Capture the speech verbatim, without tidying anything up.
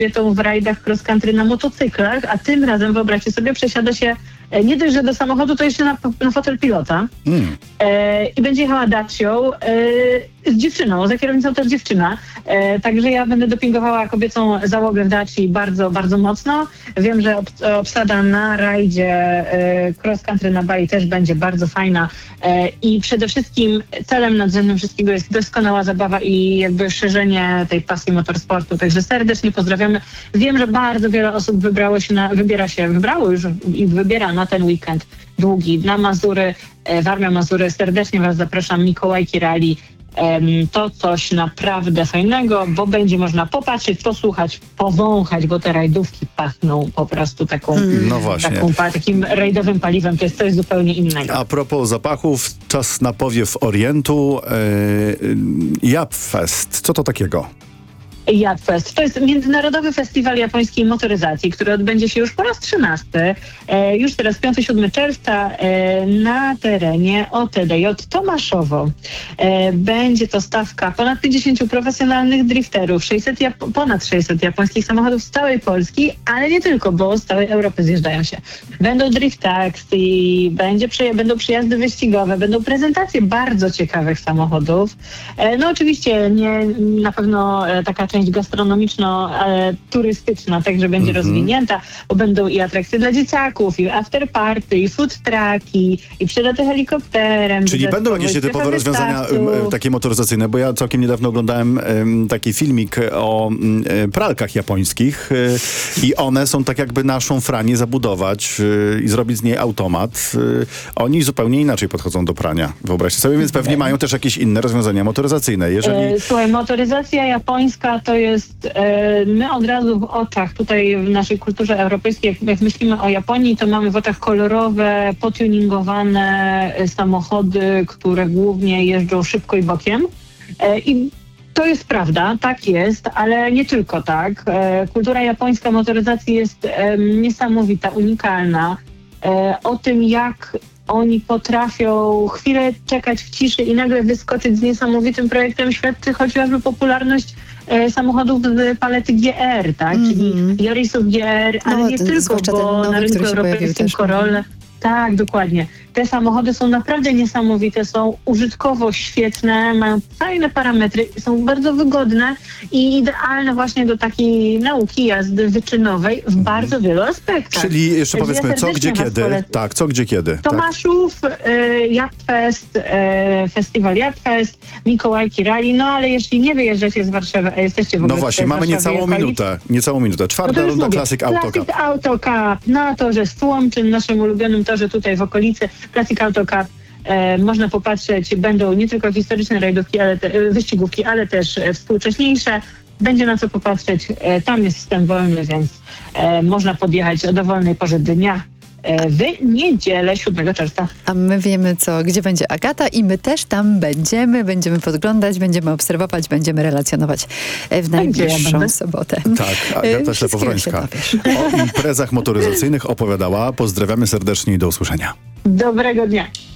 kobietą w rajdach cross country na motocyklach, a tym razem, wyobraźcie sobie, przesiada się e, nie dość, że do samochodu, to jeszcze na, na fotel pilota. Mm. E, I będzie jechała Dacią e, z dziewczyną, za kierownicą też dziewczyna. E, także ja będę dopingowała kobiecą załogę w Daci bardzo, bardzo mocno. Wiem, że ob, obsada na rajdzie e, cross country na Bali też będzie bardzo fajna. E, I przede wszystkim celem nadzornym wszystkiego jest doskonała zabawa i jakby szerzenie tej pasji motorsportu. Także serdecznie pozdrawiamy. Wiem, że bardzo wiele osób wybrało się na, wybiera się, wybrało już i wybiera na ten weekend długi na Mazury, e, Warmia Mazury. Serdecznie was zapraszam. Mikołajki Rally. To coś naprawdę fajnego, bo będzie można popatrzeć, posłuchać, powąchać, bo te rajdówki pachną po prostu taką, no właśnie. taką takim rajdowym paliwem. To jest coś zupełnie innego. A propos zapachów, czas na powiew Orientu. Yy, Japfest. Co to takiego? Japfest. To jest Międzynarodowy Festiwal Japońskiej Motoryzacji, który odbędzie się już po raz trzynasty, e, już teraz piątego siódmego czerwca e, na terenie O T D J Tomaszowo. E, będzie to stawka ponad pięćdziesięciu profesjonalnych drifterów, sześćset Jap- ponad sześćset japońskich samochodów z całej Polski, ale nie tylko, bo z całej Europy zjeżdżają się. Będą drift taxi, będzie przy, będą przyjazdy wyścigowe, będą prezentacje bardzo ciekawych samochodów. E, no oczywiście nie na pewno e, taka część gastronomiczno-turystyczna także będzie mm-hmm. rozwinięta, bo będą i atrakcje dla dzieciaków, i afterparty, i food trucki, i przyloty helikopterem. Czyli będą jakieś typowe rozwiązania um, takie motoryzacyjne, bo ja całkiem niedawno oglądałem um, taki filmik o um, pralkach japońskich y, i one są tak jakby naszą franię zabudować y, i zrobić z niej automat. Y, oni zupełnie inaczej podchodzą do prania. Wyobraźcie sobie, więc pewnie mają też jakieś inne rozwiązania motoryzacyjne. Jeżeli... E, słuchaj, motoryzacja japońska to jest, e, my od razu w oczach, tutaj w naszej kulturze europejskiej, jak, jak myślimy o Japonii, to mamy w oczach kolorowe, potuningowane samochody, które głównie jeżdżą szybko i bokiem. E, I to jest prawda, tak jest, ale nie tylko tak. E, kultura japońska motoryzacji jest e, niesamowita, unikalna. E, o tym, jak oni potrafią chwilę czekać w ciszy i nagle wyskoczyć z niesamowitym projektem, świadczy chociażby popularność e, samochodów z palety G R, tak? Mm-hmm. Czyli Yarisów G R, ale no, nie ten, tylko, bo na rynku europejskim Corolla. Tak, dokładnie. Te samochody są naprawdę niesamowite, są użytkowo świetne, mają fajne parametry, są bardzo wygodne i idealne właśnie do takiej nauki jazdy wyczynowej w bardzo wielu aspektach. Czyli jeszcze Także powiedzmy, ja co, gdzie, kiedy? Polecam. Tak, co, gdzie, kiedy? Tomaszów, tak. y, Japfest, y, Festiwal Japfest, Mikołajki Rally, no ale jeśli nie wyjeżdżacie z Warszawy, a jesteście w ogóle No właśnie, mamy niecałą minutę, niecałą minutę. Czwarta no runda Classic Auto Cup. Classic Auto Cup na torze Słomczyn, naszym ulubionym torze tutaj w okolicy. Classic Auto Cup. E, można popatrzeć, będą nie tylko historyczne rajdówki, ale te, wyścigówki, ale też e, współcześniejsze. Będzie na co popatrzeć. E, tam jest wstęp wolny, więc e, można podjechać o dowolnej porze dnia e, w niedzielę siódmego czerwca. A my wiemy, co, gdzie będzie Agata i my też tam będziemy. Będziemy podglądać, będziemy obserwować, będziemy relacjonować w najbliższą sobotę. Tak, Agata Ślepowrońska o imprezach motoryzacyjnych opowiadała. Pozdrawiamy serdecznie i do usłyszenia. Dobrego dnia.